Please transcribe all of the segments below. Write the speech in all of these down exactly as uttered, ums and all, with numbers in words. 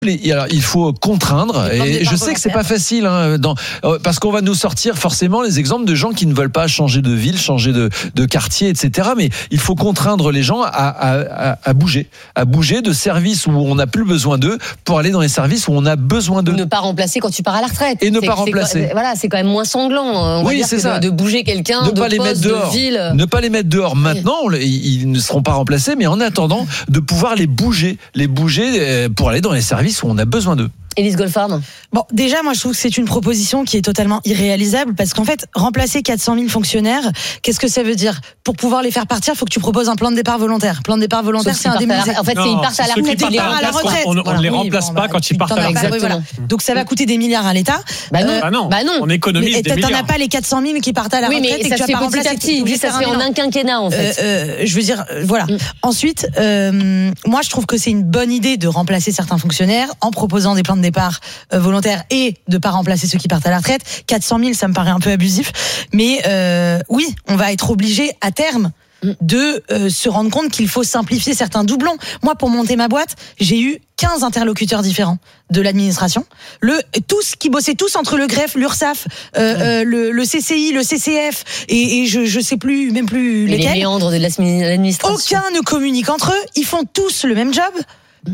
Alors, il faut contraindre et je sais que c'est pas facile hein, dans, parce qu'on va nous sortir forcément les exemples de gens qui ne veulent pas changer de ville, changer de, de quartier, et cetera. Mais il faut contraindre les gens à, à, à, à bouger, à bouger de services où on n'a plus besoin d'eux pour aller dans les services où on a besoin d'eux. Ne pas remplacer quand tu pars à la retraite. Et ne c'est, pas remplacer. C'est, voilà, c'est quand même moins sanglant. On oui, va dire c'est que ça. De, de bouger quelqu'un, ne de pas les poste, mettre dehors. de ville. Ne pas les mettre dehors. Maintenant, oui. ils ne seront pas remplacés, mais en attendant, de pouvoir les bouger, les bouger pour aller dans les services où on a besoin d'eux. Élise Goldfarb. Bon, déjà, moi, je trouve que c'est une proposition qui est totalement irréalisable parce qu'en fait, remplacer quatre cent mille fonctionnaires, qu'est-ce que ça veut dire ? Pour pouvoir les faire partir, il faut que tu proposes un plan de départ volontaire. Plan de départ volontaire, c'est indemnisé. En fait, non, c'est ils partent à la retraite. Ils partent à la retraite. On ne voilà. les remplace oui, bon, pas bah, quand ils partent à la retraite. Voilà. Donc, ça va coûter des milliards à l'État. Bah non, euh, bah non. Bah non. On économise mais, des milliards. T'en as pas les quatre cent mille qui partent à la oui, retraite mais et ça que tu vas pas remplacer. Petit à petit. Oui, ça se fait en un quinquennat, en fait. Je veux dire, voilà. Ensuite, moi, je trouve que c'est une bonne idée de remplacer certains fonctionnaires en proposant des plans de départ volontaires et de pas remplacer ceux qui partent à la retraite. quatre cent mille, ça me paraît un peu abusif. Mais euh, oui, on va être obligé à terme de euh, se rendre compte qu'il faut simplifier certains doublons. Moi, pour monter ma boîte, j'ai eu quinze interlocuteurs différents de l'administration. Le, tous qui bossaient tous entre le greffe, l'URSSAF, euh, ouais. euh, le, le C C I, le C C F, et, et je, je sais plus, même plus et lesquels. Les méandres de l'administration. Aucun ne communique entre eux. Ils font tous le même job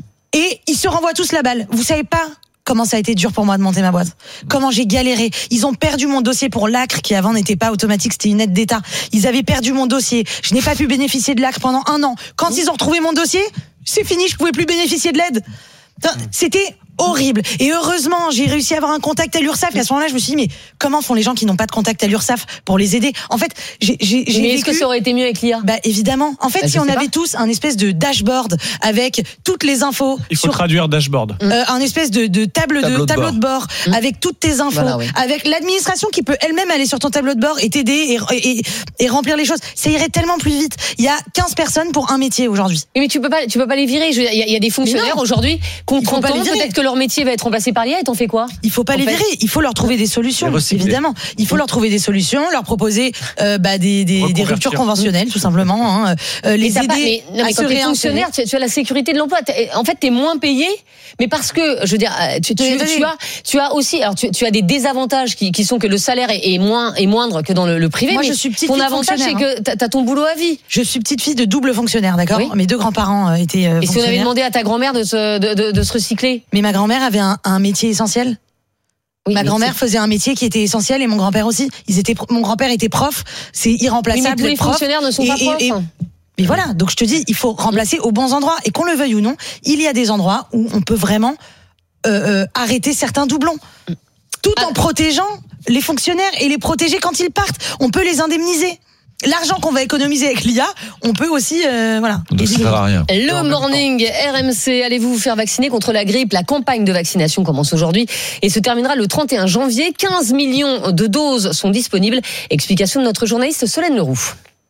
et ils se renvoient tous la balle. Vous savez pas comment ça a été dur pour moi de monter ma boîte. Comment j'ai galéré. Ils ont perdu mon dossier pour l'A C R qui avant n'était pas automatique, c'était une aide d'État. Ils avaient perdu mon dossier. Je n'ai pas pu bénéficier de l'A C R pendant un an. Quand ils ont retrouvé mon dossier, c'est fini, je pouvais plus bénéficier de l'aide. C'était horrible. Et heureusement, j'ai réussi à avoir un contact à l'URSSAF. Et à ce moment-là, je me suis dit, mais comment font les gens qui n'ont pas de contact à l'URSSAF pour les aider ? En fait, j'ai, j'ai, j'ai mais vécu... est-ce que ça aurait été mieux avec l'I A ? Bah, évidemment. En fait, bah, si on avait pas. tous un espèce de dashboard avec toutes les infos. Il faut sur, traduire dashboard. Euh, un espèce de, de table, tableau de, de tableau bord. de bord, mmh. avec toutes tes infos, voilà, oui. avec l'administration qui peut elle-même aller sur ton tableau de bord et t'aider et, et, et remplir les choses. Ça irait tellement plus vite. Il y a quinze personnes pour un métier aujourd'hui. Mais, mais tu peux pas, tu peux pas les virer. Il y, y a des fonctionnaires aujourd'hui qu'on compte peut-être que leur métier va être remplacé par l'I A et t'en fais quoi ? Il faut pas les virer, il faut leur trouver des solutions, évidemment. Il faut leur trouver des solutions, leur proposer euh, bah, des, des, des ruptures conventionnelles, tout simplement. Hein, euh, les aider pas, mais, non, mais à quand t'es fonctionnaire, tu, tu as la sécurité de l'emploi. T'es, en fait, t'es moins payé, mais parce que, je veux dire, tu, tu, tu, tu as, tu as aussi, alors tu, tu as des désavantages qui, qui sont que le salaire est, est moins, est moindre que dans le, le privé. Moi, mais je suis petite ton fille avantage, c'est que t'as, t'as ton boulot à vie. Je suis petite fille de double fonctionnaire, d'accord ? Oui. Mes deux grands-parents étaient euh, Et si on avait demandé à ta grand-mère de se, de, de, de se recycler ? Mais ma grand-mère avait un, un métier essentiel. Oui, ma grand-mère c'est... faisait un métier qui était essentiel et mon grand-père aussi. Ils étaient, mon grand-père était prof, c'est irremplaçable. Oui, mais tous les prof, fonctionnaires ne sont et, pas profs. Et, et, mais voilà, donc je te dis, il faut remplacer aux bons endroits. Et qu'on le veuille ou non, il y a des endroits où on peut vraiment euh, euh, arrêter certains doublons. Tout en ah. protégeant les fonctionnaires et les protéger quand ils partent. On peut les indemniser. L'argent qu'on va économiser avec l'I A, on peut aussi, euh, voilà. Ne sert à rien. Le morning R M C, allez-vous vous faire vacciner contre la grippe ? La campagne de vaccination commence aujourd'hui et se terminera le trente et un janvier. quinze millions de doses sont disponibles. Explication de notre journaliste Solène Leroux.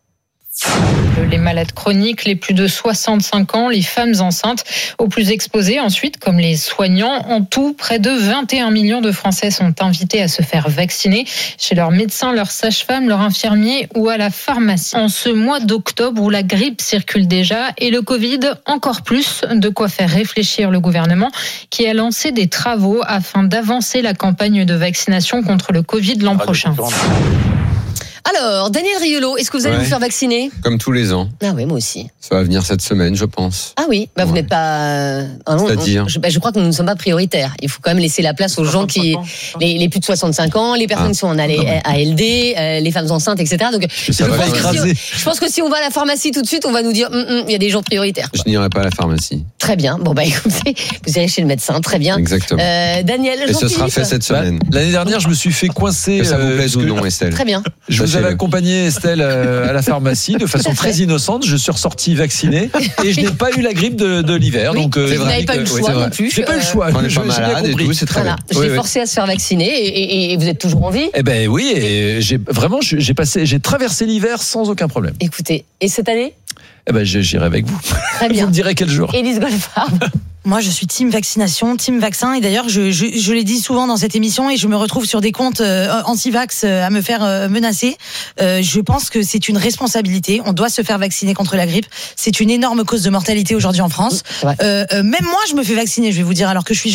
Les malades chroniques, les plus de soixante-cinq ans, les femmes enceintes aux plus exposées. Ensuite, comme les soignants, en tout, près de vingt et un millions de Français sont invités à se faire vacciner chez leur médecin, leur sage-femme, leur infirmier ou à la pharmacie. En ce mois d'octobre où la grippe circule déjà et le Covid encore plus, de quoi faire réfléchir le gouvernement qui a lancé des travaux afin d'avancer la campagne de vaccination contre le Covid l'an prochain. Alors, Daniel Riolo, est-ce que vous allez ouais. vous faire vacciner ? Comme tous les ans. Ah oui, moi aussi. Ça va venir cette semaine, je pense. Ah oui, bah ouais. Vous n'êtes pas... Ah, C'est-à-dire on, je, bah, je crois que nous ne sommes pas prioritaires. Il faut quand même laisser la place aux gens qui... Les, les plus de soixante-cinq ans, les personnes ah. qui sont en A L D, euh, les femmes enceintes, et cetera. Donc, je, je, pense si, je pense que si on va à la pharmacie tout de suite, on va nous dire, il mm, mm, y a des gens prioritaires. Quoi. Je n'irai pas à la pharmacie. Très bien. Bon, bah écoutez, vous irez chez le médecin. Très bien. Exactement. Euh, Daniel, et ce sera fait cette semaine. Bah, l'année dernière, je me suis fait coincer. Que ça vous plaise euh, ou non, Estelle ? Très bien. Je vous avais accompagné, Estelle, à la pharmacie de façon très innocente. Je suis ressorti vacciné et je n'ai pas eu la grippe de, de l'hiver. Oui, donc, euh, vous n'avez pas eu le choix oui, non plus. J'ai pas eu le choix. On n'est pas malade et tout, c'est très voilà. bien. Je l'ai oui, forcé oui. à se faire vacciner et, et, et vous êtes toujours en vie ? Eh ben oui, et j'ai vraiment, j'ai passé, j'ai traversé l'hiver sans aucun problème. Écoutez, et cette année ? Eh ben j'irai avec vous. Très bien. Vous me direz quel jour. Élise Goldfarb. Moi, je suis team vaccination, team vaccin. Et d'ailleurs, je, je, je l'ai dit souvent dans cette émission et je me retrouve sur des comptes euh, anti-vax euh, à me faire euh, menacer. Euh, je pense que c'est une responsabilité. On doit se faire vacciner contre la grippe. C'est une énorme cause de mortalité aujourd'hui en France. Euh, euh, même moi, je me fais vacciner, je vais vous dire, alors que je suis